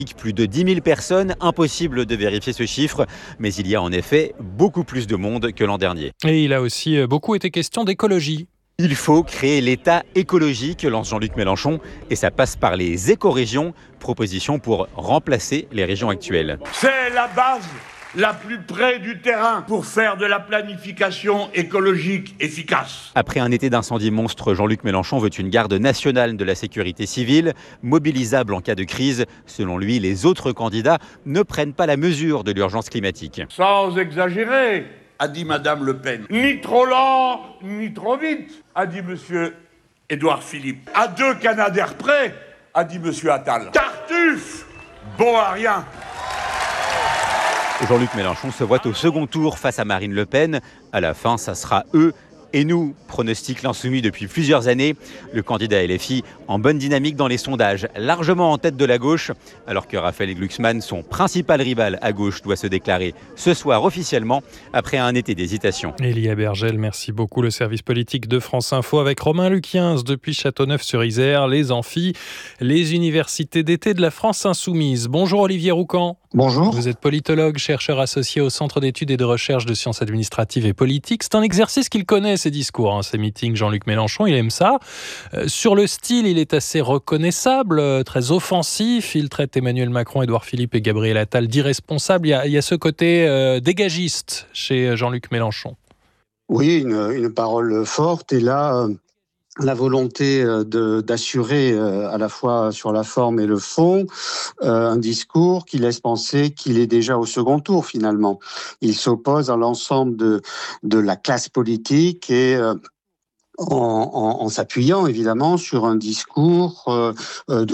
Plus de 10 000 personnes, impossible de vérifier ce chiffre, mais il y a en effet beaucoup plus de monde que l'an dernier. Et il a aussi beaucoup été question d'écologie. Il faut créer l'État écologique, lance Jean-Luc Mélenchon, et ça passe par les écorégions, proposition pour remplacer les régions actuelles. C'est la base la plus près du terrain pour faire de la planification écologique efficace. Après un été d'incendie monstre, Jean-Luc Mélenchon veut une garde nationale de la sécurité civile, mobilisable en cas de crise. Selon lui, les autres candidats ne prennent pas la mesure de l'urgence climatique. Sans exagérer, a dit Madame Le Pen. Ni trop lent, ni trop vite, a dit Monsieur Édouard Philippe. À 2 Canadair près, a dit Monsieur Attal. Tartuffe, bon à rien. Jean-Luc Mélenchon se voit au second tour face à Marine Le Pen. À la fin, ça sera eux et nous, pronostique l'Insoumis depuis plusieurs années. Le candidat LFI en bonne dynamique dans les sondages, largement en tête de la gauche, alors que Raphaël Glucksmann, son principal rival à gauche, doit se déclarer ce soir officiellement après un été d'hésitation. Elia Bergel, merci beaucoup. Le service politique de France Info avec Romain Luquiens depuis Châteauneuf-sur-Isère, les amphis, les universités d'été de la France Insoumise. Bonjour Olivier Roucan. Bonjour. Vous êtes politologue, chercheur associé au Centre d'études et de recherche de sciences administratives et politiques. C'est un exercice qu'il connaît, ces discours, ces meetings. Jean-Luc Mélenchon, il aime ça. Sur le style, il est assez reconnaissable, très offensif. Il traite Emmanuel Macron, Édouard Philippe et Gabriel Attal d'irresponsables. Il y a ce côté dégagiste chez Jean-Luc Mélenchon. Oui, une parole forte. Et là, la volonté d'assurer à la fois sur la forme et le fond un discours qui laisse penser qu'il est déjà au second tour finalement. Il s'oppose à l'ensemble de la classe politique et en s'appuyant évidemment sur un discours de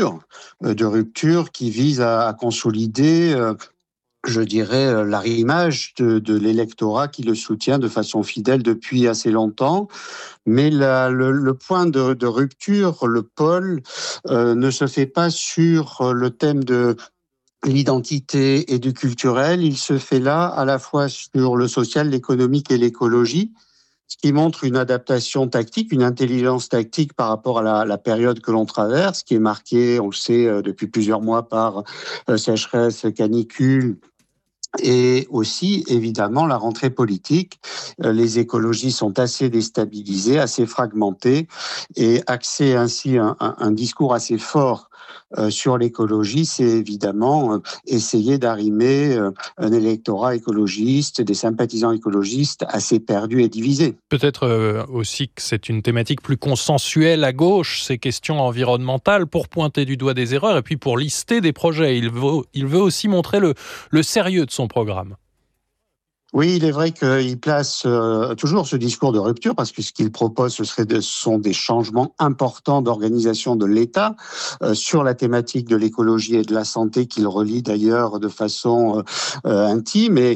rupture qui vise à consolider je dirais, l'arrimage de l'électorat qui le soutient de façon fidèle depuis assez longtemps. Mais le point de rupture, le pôle, ne se fait pas sur le thème de l'identité et du culturel. Il se fait là à la fois sur le social, l'économique et l'écologie, ce qui montre une adaptation tactique, une intelligence tactique par rapport à la période que l'on traverse, qui est marquée, on le sait, depuis plusieurs mois par sécheresse, canicule, et aussi, évidemment, la rentrée politique. Les écologies sont assez déstabilisées, assez fragmentées, et axer ainsi un discours assez fort sur l'écologie, c'est évidemment essayer d'arrimer un électorat écologiste, des sympathisants écologistes assez perdus et divisés. Peut-être aussi que c'est une thématique plus consensuelle à gauche, ces questions environnementales, pour pointer du doigt des erreurs et puis pour lister des projets. Il veut aussi montrer le sérieux de son programme. Oui, il est vrai qu'il place toujours ce discours de rupture parce que ce qu'il propose, ce sont des changements importants d'organisation de l'État sur la thématique de l'écologie et de la santé qu'il relie d'ailleurs de façon intime. Et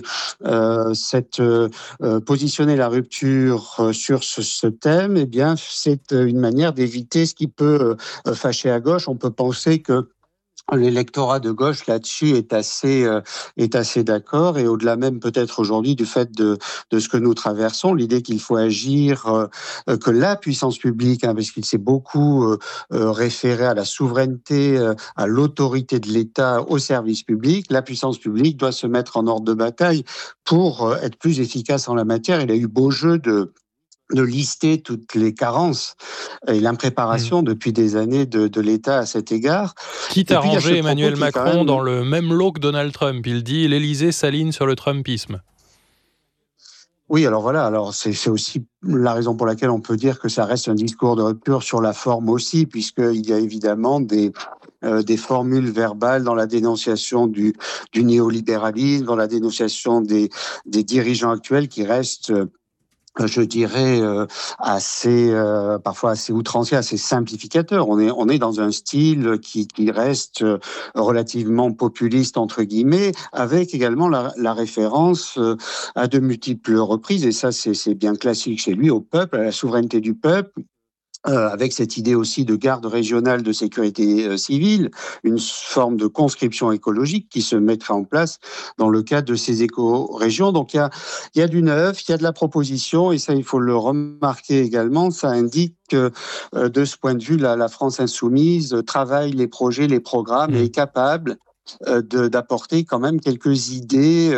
positionner la rupture sur ce thème, eh bien, c'est une manière d'éviter ce qui peut fâcher à gauche. On peut penser que l'électorat de gauche là-dessus est assez d'accord, et au-delà même peut-être aujourd'hui du fait de ce que nous traversons, l'idée qu'il faut agir, que la puissance publique, parce qu'il s'est beaucoup référé à la souveraineté, à l'autorité de l'État, au service public, la puissance publique doit se mettre en ordre de bataille pour être plus efficace en la matière. Il a eu beau jeu de lister toutes les carences et l'impréparation depuis des années de l'État à cet égard. Quitte à ranger Emmanuel Macron dans le même lot que Donald Trump. Il dit « l'Élysée s'aligne sur le Trumpisme ». Oui, alors voilà, c'est aussi la raison pour laquelle on peut dire que ça reste un discours de rupture sur la forme aussi, puisqu'il y a évidemment des formules verbales dans la dénonciation du néolibéralisme, dans la dénonciation des dirigeants actuels qui restent je dirais parfois assez outrancier, assez simplificateur. On est dans un style qui reste relativement populiste entre guillemets, avec également la référence à de multiples reprises, et ça c'est bien classique chez lui, au peuple, à la souveraineté du peuple, avec cette idée aussi de garde régionale de sécurité civile, une forme de conscription écologique qui se mettrait en place dans le cadre de ces éco-régions. Donc il y a du neuf, il y a de la proposition, et ça il faut le remarquer également, ça indique que de ce point de vue, la France insoumise travaille les projets, les programmes et est capable d'apporter quand même quelques idées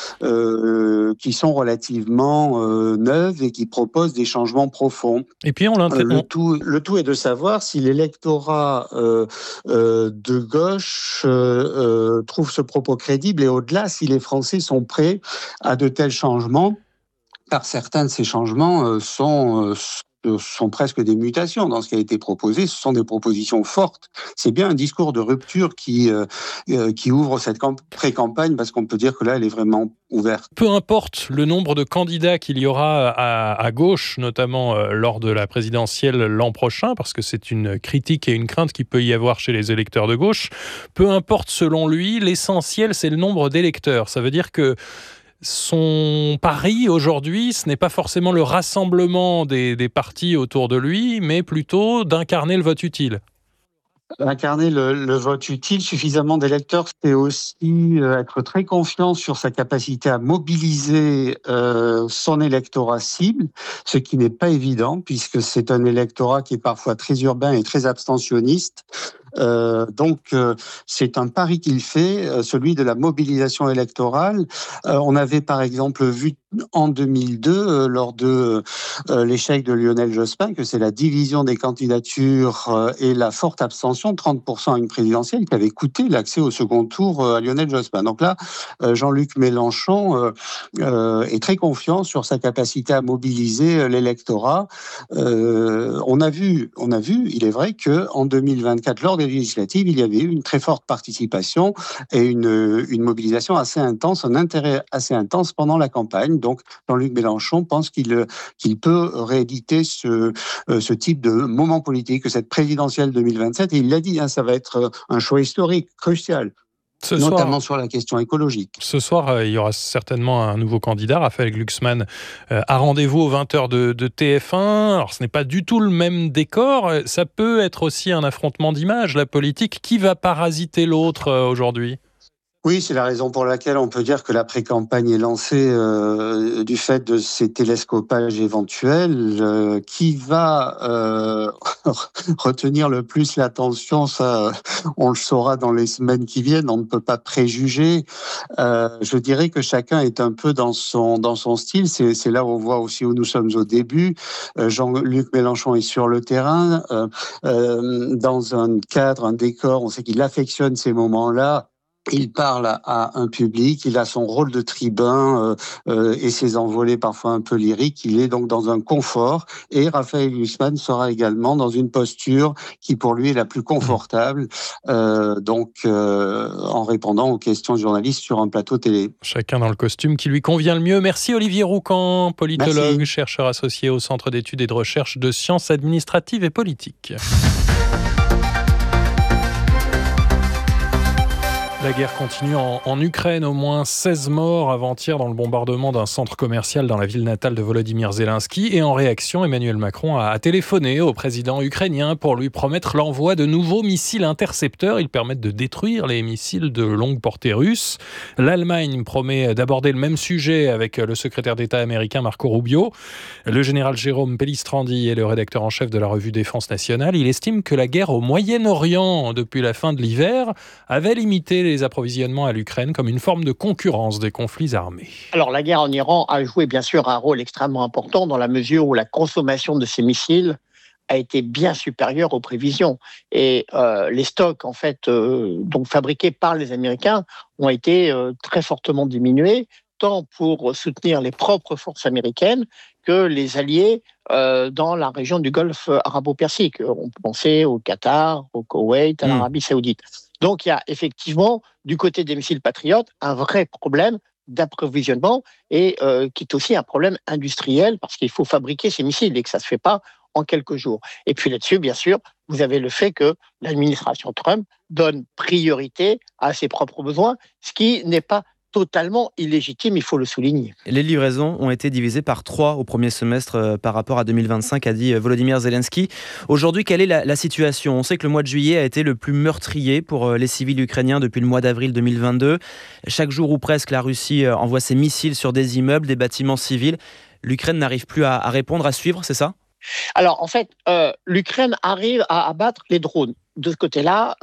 qui sont relativement neuves et qui proposent des changements profonds. Et puis le tout est de savoir si l'électorat de gauche trouve ce propos crédible, et au-delà, si les Français sont prêts à de tels changements, car certains de ces changements sont presque des mutations dans ce qui a été proposé. Ce sont des propositions fortes. C'est bien un discours de rupture qui ouvre cette pré-campagne, parce qu'on peut dire que là, elle est vraiment ouverte. Peu importe le nombre de candidats qu'il y aura à gauche, notamment lors de la présidentielle l'an prochain, parce que c'est une critique et une crainte qu'il peut y avoir chez les électeurs de gauche, peu importe selon lui, l'essentiel, c'est le nombre d'électeurs. Ça veut dire que son pari aujourd'hui, ce n'est pas forcément le rassemblement des partis autour de lui, mais plutôt d'incarner le vote utile. Incarner le vote utile, suffisamment d'électeurs, c'est aussi être très confiant sur sa capacité à mobiliser son électorat cible, ce qui n'est pas évident, puisque c'est un électorat qui est parfois très urbain et très abstentionniste. Donc c'est un pari qu'il fait, celui de la mobilisation électorale. On avait par exemple vu en 2002, lors de l'échec de Lionel Jospin, que c'est la division des candidatures et la forte abstention, 30% à une présidentielle, qui avait coûté l'accès au second tour à Lionel Jospin. Donc là, Jean-Luc Mélenchon est très confiant sur sa capacité à mobiliser l'électorat. On a vu, il est vrai qu'en 2024, lors des législatives, il y avait eu une très forte participation et une mobilisation assez intense, un intérêt assez intense pendant la campagne. Donc Jean-Luc Mélenchon pense qu'il peut rééditer ce type de moment politique, cette présidentielle 2027. Et il l'a dit, ça va être un choix historique crucial. Notamment sur la question écologique. Ce soir, il y aura certainement un nouveau candidat, Raphaël Glucksmann, à rendez-vous aux 20h de TF1. Alors, ce n'est pas du tout le même décor. Ça peut être aussi un affrontement d'images, la politique. Qui va parasiter l'autre aujourd'hui ? Oui, c'est la raison pour laquelle on peut dire que la pré-campagne est lancée du fait de ces télescopages éventuels. Qui va retenir le plus l'attention, ça, on le saura dans les semaines qui viennent. On ne peut pas préjuger. Je dirais que chacun est un peu dans son style. C'est là où on voit aussi où nous sommes au début. Jean-Luc Mélenchon est sur le terrain, dans un cadre, un décor. On sait qu'il affectionne ces moments-là. Il parle à un public, il a son rôle de tribun et ses envolées parfois un peu lyriques. Il est donc dans un confort, et Raphaël Glucksmann sera également dans une posture qui pour lui est la plus confortable, en répondant aux questions de journalistes sur un plateau télé. Chacun dans le costume qui lui convient le mieux. Merci Olivier Roucan, politologue, Merci. Chercheur associé au Centre d'études et de recherche de sciences administratives et politiques. La guerre continue en Ukraine, au moins 16 morts avant-hier dans le bombardement d'un centre commercial dans la ville natale de Volodymyr Zelensky. Et en réaction, Emmanuel Macron a téléphoné au président ukrainien pour lui promettre l'envoi de nouveaux missiles intercepteurs. Ils permettent de détruire les missiles de longue portée russes. L'Allemagne promet d'aborder le même sujet avec le secrétaire d'État américain Marco Rubio. Le général Jérôme Pellistrandi est le rédacteur en chef de la revue Défense nationale. Il estime que la guerre au Moyen-Orient depuis la fin de l'hiver avait limité les approvisionnements à l'Ukraine comme une forme de concurrence des conflits armés. Alors la guerre en Iran a joué bien sûr un rôle extrêmement important dans la mesure où la consommation de ces missiles a été bien supérieure aux prévisions. Et les stocks en fait donc fabriqués par les Américains ont été très fortement diminués, tant pour soutenir les propres forces américaines que les alliés dans la région du Golfe arabo-persique. On peut penser au Qatar, au Koweït, à l'Arabie saoudite. Donc il y a effectivement, du côté des missiles patriotes, un vrai problème d'approvisionnement et qui est aussi un problème industriel parce qu'il faut fabriquer ces missiles et que ça ne se fait pas en quelques jours. Et puis là-dessus, bien sûr, vous avez le fait que l'administration Trump donne priorité à ses propres besoins, ce qui n'est pas totalement illégitime, il faut le souligner. Les livraisons ont été divisées par 3 au premier semestre par rapport à 2025, a dit Volodymyr Zelensky. Aujourd'hui, quelle est la situation ? On sait que le mois de juillet a été le plus meurtrier pour les civils ukrainiens depuis le mois d'avril 2022. Chaque jour ou presque, la Russie envoie ses missiles sur des immeubles, des bâtiments civils. L'Ukraine n'arrive plus à répondre, à suivre, c'est ça ? Alors, en fait, l'Ukraine arrive à abattre les drones. De ce côté-là,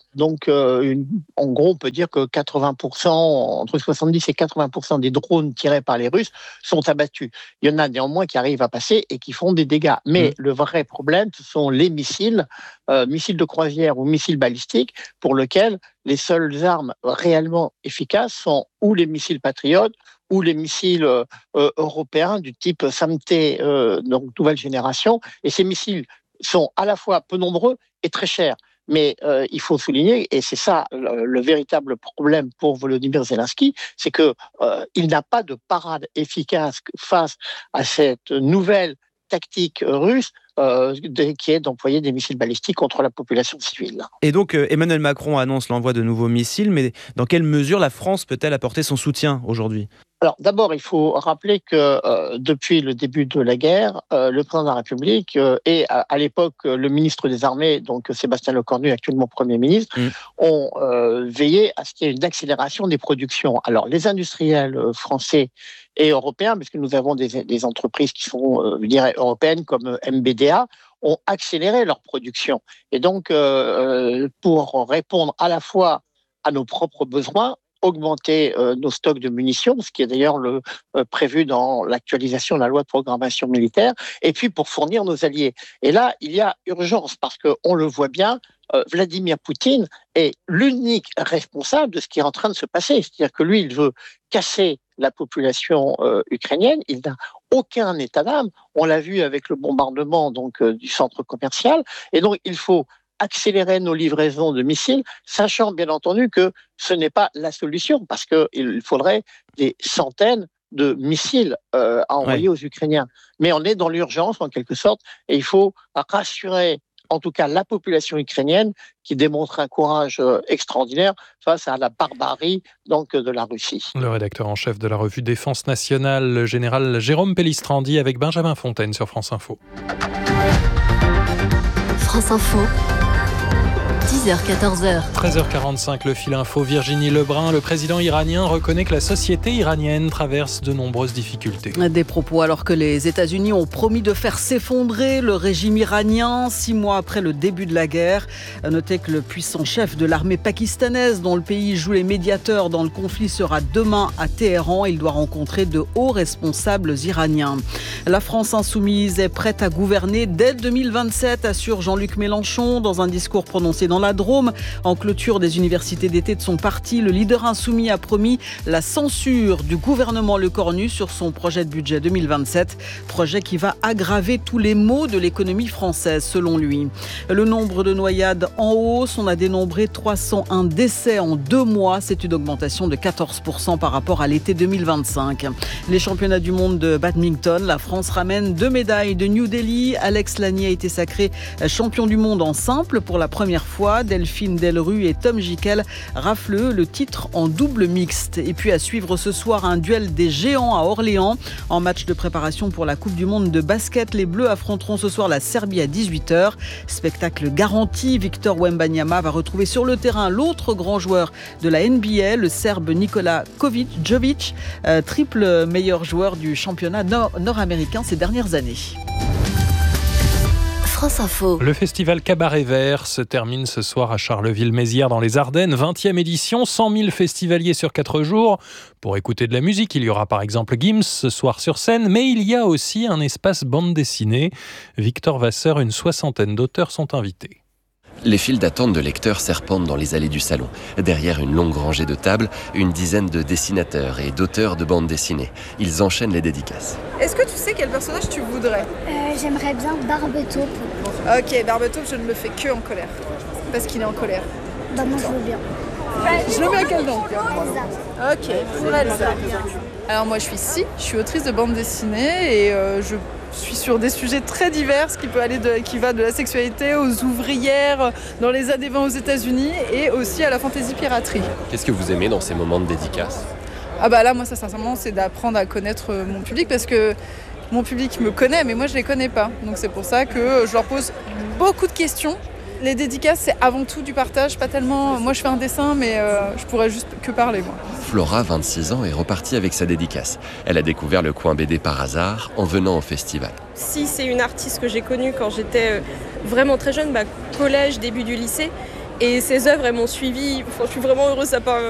en gros, on peut dire que 80%, entre 70 et 80% des drones tirés par les Russes sont abattus. Il y en a néanmoins qui arrivent à passer et qui font des dégâts. Mais le vrai problème, ce sont les missiles, missiles de croisière ou missiles balistiques, pour lesquels les seules armes réellement efficaces sont ou les missiles patriotes ou les missiles européens du type SAMT, donc nouvelle génération. Et ces missiles sont à la fois peu nombreux et très chers. Mais il faut souligner, et c'est ça le véritable problème pour Volodymyr Zelensky, c'est qu'il n'a pas de parade efficace face à cette nouvelle tactique russe qui est d'employer des missiles balistiques contre la population civile. Et donc Emmanuel Macron annonce l'envoi de nouveaux missiles, mais dans quelle mesure la France peut-elle apporter son soutien aujourd'hui ? Alors d'abord, il faut rappeler que depuis le début de la guerre, le président de la République et à l'époque le ministre des Armées, donc Sébastien Lecornu, actuellement Premier ministre, ont veillé à ce qu'il y ait une accélération des productions. Alors les industriels français et européens, puisque nous avons des entreprises qui sont, je dirais, européennes comme MBDA, ont accéléré leur production. Et donc, pour répondre à la fois à nos propres besoins, augmenter nos stocks de munitions, ce qui est d'ailleurs prévu dans l'actualisation de la loi de programmation militaire, et puis pour fournir nos alliés. Et là, il y a urgence, parce qu'on le voit bien, Vladimir Poutine est l'unique responsable de ce qui est en train de se passer. C'est-à-dire que lui, il veut casser la population ukrainienne, il n'a aucun état d'âme. On l'a vu avec le bombardement du centre commercial, et donc il faut accélérer nos livraisons de missiles, sachant bien entendu que ce n'est pas la solution, parce qu'il faudrait des centaines de missiles à envoyer aux Ukrainiens. Mais on est dans l'urgence, en quelque sorte, et il faut rassurer en tout cas la population ukrainienne qui démontre un courage extraordinaire face à la barbarie de la Russie. Le rédacteur en chef de la revue Défense nationale, le général Jérôme Pellistrandi, avec Benjamin Fontaine sur France Info. France Info. 10h-14h. 13h45, le fil info. Virginie Lebrun, le président iranien reconnaît que la société iranienne traverse de nombreuses difficultés. Des propos alors que les États-Unis ont promis de faire s'effondrer le régime iranien 6 mois après le début de la guerre. Notez que le puissant chef de l'armée pakistanaise, dont le pays joue les médiateurs dans le conflit, sera demain à Téhéran. Il doit rencontrer de hauts responsables iraniens. La France insoumise est prête à gouverner dès 2027, assure Jean-Luc Mélenchon dans un discours prononcé dans la Drôme. En clôture des universités d'été de son parti, le leader insoumis a promis la censure du gouvernement Lecornu sur son projet de budget 2027. Projet qui va aggraver tous les maux de l'économie française, selon lui. Le nombre de noyades en hausse, on a dénombré 301 décès en 2 mois. C'est une augmentation de 14% par rapport à l'été 2025. Les championnats du monde de badminton, la France ramène 2 médailles de New Delhi. Alex Lanier a été sacré champion du monde en simple pour la première fois. Delphine Delru et Tom Gickel raflent le titre en double mixte. Et puis à suivre ce soir, un duel des géants à Orléans. En match de préparation pour la Coupe du Monde de basket, les Bleus affronteront ce soir la Serbie à 18h. Spectacle garanti, Victor Wembanyama va retrouver sur le terrain l'autre grand joueur de la NBA, le Serbe Nikola Jovic, triple meilleur joueur du championnat nord-américain ces dernières années. France Info. Le festival Cabaret Vert se termine ce soir à Charleville-Mézières dans les Ardennes. 20e édition, 100 000 festivaliers sur 4 jours. Pour écouter de la musique, il y aura par exemple Gims ce soir sur scène, mais il y a aussi un espace bande dessinée. Victor Vasseur, une 60aine d'auteurs sont invités. Les files d'attente de lecteurs serpentent dans les allées du salon. Derrière une longue rangée de tables, une dizaine de dessinateurs et d'auteurs de bandes dessinées. Ils enchaînent les dédicaces. Est-ce que tu sais quel personnage tu voudrais ? J'aimerais bien Barbetaupe. Ok, Barbetaupe, je ne le fais que en colère. Parce qu'il est en colère. Bah moi je veux bien. Je le mets à quel nom ? Elsa. Ok, pour Elsa. Alors moi je suis autrice de bande dessinée et je suis sur des sujets très divers qui va de la sexualité aux ouvrières dans les années 20 aux États-Unis et aussi à la fantaisie piraterie. Qu'est-ce que vous aimez dans ces moments de dédicace ? Ah bah là, moi, ça, sincèrement, c'est d'apprendre à connaître mon public parce que mon public me connaît, mais moi, je les connais pas. Donc c'est pour ça que je leur pose beaucoup de questions. Les dédicaces, c'est avant tout du partage, pas tellement... Moi, je fais un dessin, mais je pourrais juste que parler, moi. Flora, 26 ans, est repartie avec sa dédicace. Elle a découvert le coin BD par hasard en venant au festival. Si c'est une artiste que j'ai connue quand j'étais vraiment très jeune, collège, début du lycée, et ses œuvres, elles m'ont suivie. Enfin, je suis vraiment heureuse